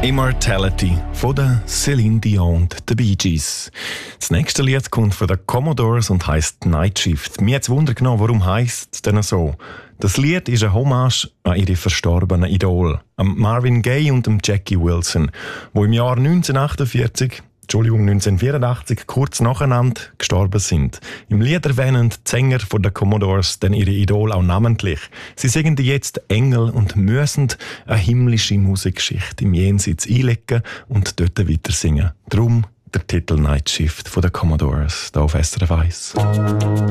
Immortality von der Celine Dion und den Bee Gees. Das nächste Lied kommt von den Commodores und heisst Night Shift. Mir hat es Wunder genommen, warum heisst es denn so? Das Lied ist eine Hommage an ihre verstorbenen Idole, an Marvin Gaye und Jackie Wilson, die im Jahr 1984, kurz nacheinander gestorben sind. Im Lied erwähnen die Sänger von den Commodores dann ihre Idole auch namentlich. Sie singen jetzt Engel und müssen eine himmlische Musikgeschichte im Jenseits einlegen und dort weiter singen. Darum der Titel Night Shift von den Commodores, hier auf SRF 1.